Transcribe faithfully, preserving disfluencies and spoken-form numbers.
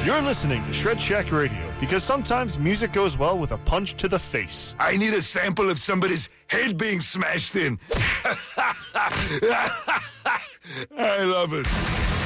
You're listening to Shred Shack Radio because sometimes music goes well with a punch to the face. I need a sample of somebody's head being smashed in. I love it.